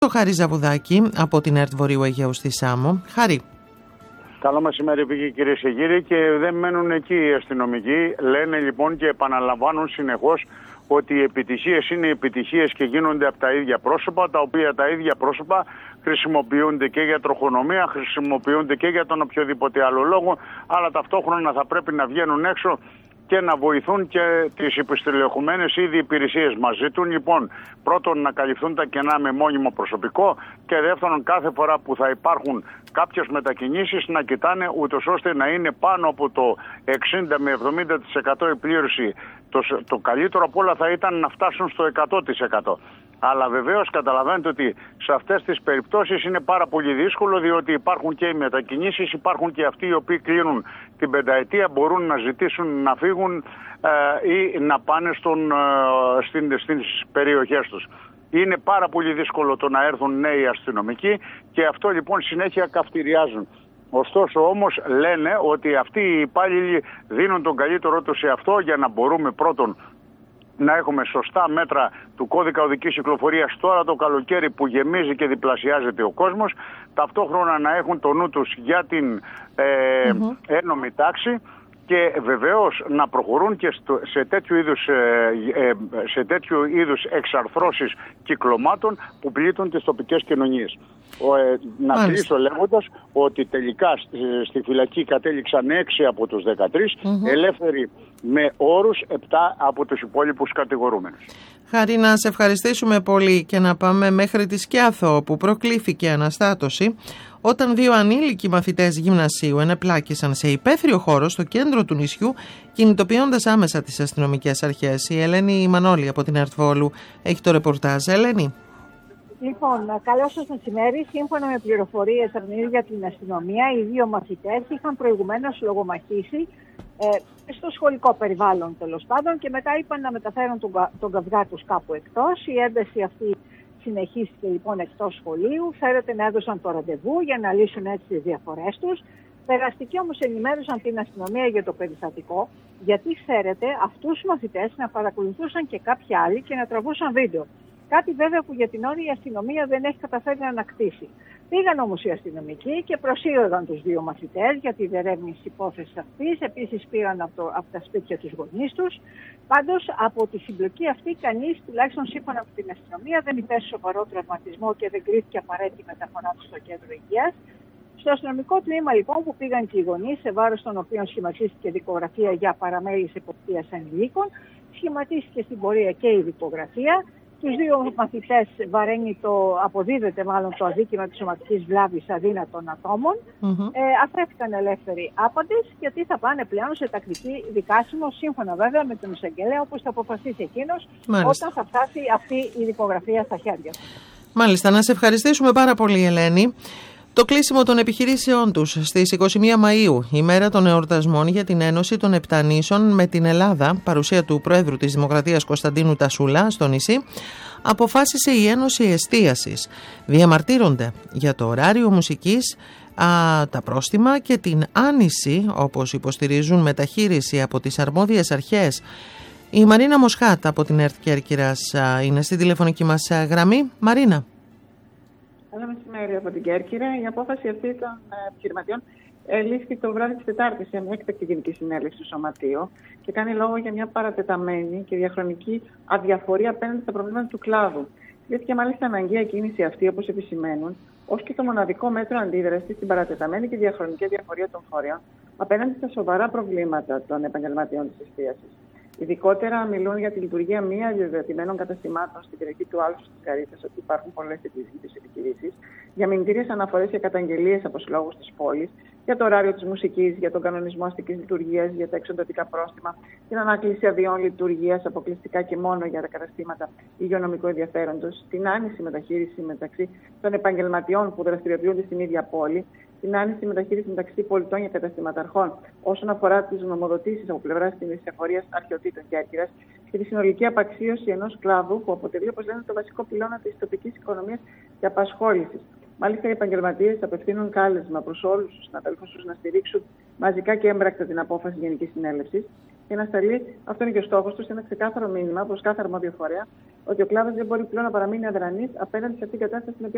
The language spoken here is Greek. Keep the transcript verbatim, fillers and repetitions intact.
Το Χάρη Ζαβουδάκη από την ΕΡΤ Βορείου Αιγαίου στη Σάμο. Χάρη. Καλό μεσημέρι, πήγε κυρίες και κύριοι, και δεν μένουν εκεί οι αστυνομικοί. Λένε λοιπόν και επαναλαμβάνουν συνεχώς ότι οι επιτυχίες είναι επιτυχίες και γίνονται από τα ίδια πρόσωπα, τα οποία τα ίδια πρόσωπα χρησιμοποιούνται και για τροχονομία, χρησιμοποιούνται και για τον οποιοδήποτε άλλο λόγο, αλλά ταυτόχρονα θα πρέπει να βγαίνουν έξω και να βοηθούν και τις επιστελεχωμένες ήδη υπηρεσίες. Μας ζητούν λοιπόν πρώτον να καλυφθούν τα κενά με μόνιμο προσωπικό και δεύτερον κάθε φορά που θα υπάρχουν κάποιες μετακινήσεις να κοιτάνε ούτως ώστε να είναι πάνω από το εξήντα με εβδομήντα τοις εκατό η πλήρωση. Το, το καλύτερο από όλα θα ήταν να φτάσουν στο εκατό τοις εκατό. Αλλά βεβαίως καταλαβαίνετε ότι σε αυτές τις περιπτώσεις είναι πάρα πολύ δύσκολο, διότι υπάρχουν και οι μετακινήσεις, υπάρχουν και αυτοί οι οποίοι κλείνουν την πενταετία, μπορούν να ζητήσουν να φύγουν ε, ή να πάνε στον, ε, στην, στις περιοχές τους. Είναι πάρα πολύ δύσκολο το να έρθουν νέοι αστυνομικοί και αυτό λοιπόν συνέχεια καυτηριάζουν. Ωστόσο όμως λένε ότι αυτοί οι υπάλληλοι δίνουν τον καλύτερό τους σε αυτό για να μπορούμε πρώτον να έχουμε σωστά μέτρα του κώδικα οδικής κυκλοφορίας τώρα το καλοκαίρι που γεμίζει και διπλασιάζεται ο κόσμος, ταυτόχρονα να έχουν το νου τους για την ε, mm-hmm. ένομη τάξη και βεβαίως να προχωρούν και στο, σε, τέτοιου είδους, ε, ε, σε τέτοιου είδους εξαρθρώσεις κυκλωμάτων που πλήττουν τις τοπικές κοινωνίες. Ο, ε, να Μάλιστα. κλείσω λέγοντας ότι τελικά στη, στη φυλακή κατέληξαν έξι από τους δεκατρείς, mm-hmm. ελεύθεροι με όρους επτά από τους υπόλοιπους κατηγορούμενους. Χάρη, να σε ευχαριστήσουμε πολύ και να πάμε μέχρι τη Σκιάθο, όπου προκλήθηκε αναστάτωση όταν δύο ανήλικοι μαθητές γυμνασίου ενεπλάκησαν σε υπαίθριο χώρο στο κέντρο του νησιού, κινητοποιώντας άμεσα τις αστυνομικές αρχές. Η Ελένη Μανώλη από την ΕΡΤ Βόλου έχει το ρεπορτάζ. Ελένη. Λοιπόν, καλώς σας μεσημέρι. Σύμφωνα με πληροφορίες από την ίδια την αστυνομία, οι δύο μαθητές είχαν προηγουμένως λογομαχήσει ε, στο σχολικό περιβάλλον τέλος πάντων και μετά είπαν να μεταφέρουν τον, τον καυγά τους κάπου εκτός. Η ένταση αυτή συνεχίστηκε λοιπόν εκτός σχολείου. Φέρεται να έδωσαν το ραντεβού για να λύσουν έτσι τις διαφορές τους. Περαστικοί όμως ενημέρωσαν την αστυνομία για το περιστατικό, γιατί ξέρετε αυτούς τους μαθητές να παρακολουθούσαν και κάποιοι άλλοι και να τραβούσαν βίντεο. Κάτι βέβαια που για την ώρα η αστυνομία δεν έχει καταφέρει να ανακτήσει. Πήγαν όμως οι αστυνομικοί και προσήγαγαν τους δύο μαθητές για τη διερεύνηση της υπόθεσης αυτής. Επίσης πήραν από, το, από τα σπίτια τους γονείς τους. Πάντως από τη συμπλοκή αυτή κανείς, τουλάχιστον σύμφωνα με την αστυνομία, δεν υπέστη σοβαρό τραυματισμό και δεν κρίθηκε απαραίτητη μεταφορά του στο κέντρο υγείας. Στο αστυνομικό τμήμα λοιπόν που πήγαν και οι γονείς, σε βάρος των οποίων σχηματίστηκε δικογραφία για παραμέληση εποπτείας ενηλίκων, σχηματίστηκε στην πορεία και η δικογραφία. Τους δύο μαθητές βαραίνει το, αποδίδεται μάλλον το αδίκημα της σωματικής βλάβης αδύνατων ατόμων. Mm-hmm. Ε, αφέθηκαν ελεύθεροι άπαντες, γιατί θα πάνε πλέον σε τακτική δικάσιμο, σύμφωνα βέβαια με τον εισαγγελέα, όπως θα αποφασίσει εκείνος όταν θα φτάσει αυτή η δικογραφία στα χέρια του. Μάλιστα, να σε ευχαριστήσουμε πάρα πολύ, Ελένη. Το κλείσιμο των επιχειρήσεών τους στις είκοσι μία Μαΐου, ημέρα των εορτασμών για την Ένωση των Επτά Νήσων με την Ελλάδα, παρουσία του Προέδρου της Δημοκρατίας Κωνσταντίνου Τασούλα στο νησί, αποφάσισε η Ένωση Εστίασης. Διαμαρτύρονται για το ωράριο μουσικής, α, τα πρόστιμα και την άνηση, όπως υποστηρίζουν, μεταχείριση από τις αρμόδιες αρχές. Η Μαρίνα Μοσχάτ από την ΕΡΤ Κέρκυρας είναι στην τηλεφωνική μας γραμμή. Μαρίνα. Καλό μεσημέρι από την Κέρκυρα. Η απόφαση αυτή των επιχειρηματιών λήφθη το βράδυ της Τετάρτης σε μια έκτακτη γενική συνέλευση του Σωματείου και κάνει λόγο για μια παρατεταμένη και διαχρονική αδιαφορία απέναντι στα προβλήματα του κλάδου. Κρίθηκε μάλιστα αναγκαία κίνηση αυτή, όπως επισημαίνουν, ως και το μοναδικό μέτρο αντίδρασης στην παρατεταμένη και διαχρονική αδιαφορία των φορέων απέναντι στα σοβαρά προβλήματα των επαγγελματιών της εστίασης. Ειδικότερα μιλούν για τη λειτουργία μη διαδεδομένων καταστημάτων στην περιοχή του Άλσου της Καρύθας, ότι υπάρχουν πολλές τέτοιες επιχειρήσεις, για μηνυτήριες αναφορές και καταγγελίες από συλλόγους της πόλης, για το ωράριο της μουσικής, για τον κανονισμό αστικής λειτουργίας, για τα εξοντοτικά πρόστιμα, την ανάκληση αδειών λειτουργίας αποκλειστικά και μόνο για τα καταστήματα υγειονομικού ενδιαφέροντος, την άνηση μεταχείριση μεταξύ των επαγγελματιών που δραστηριοποιούνται στην ίδια πόλη, την άνηση μεταχείριση μεταξύ πολιτών και καταστηματαρχών όσον αφορά τις νομοδοτήσεις από πλευράς της εφορίας αρχαιοτήτων Κέρκυρας και τη συνολική απαξίωση ενός κλάδου που αποτελεί, όπως λένε, το βασικό πυλώνα της τοπικής οικονομίας και απασχόλησης. Μάλιστα, οι επαγγελματίες απευθύνουν κάλεσμα προς όλους τους συναδέλφους τους να στηρίξουν μαζικά και έμπρακτα την απόφαση Γενικής Συνέλευσης και να σταλεί, αυτό είναι και ο στόχος τους, ένα ξεκάθαρο μήνυμα προς κάθε αρμόδιο φορέα ότι ο κλάδος δεν μπορεί πλέον να παραμείνει αδρανής απέναντι σε αυτήν την κατάσταση.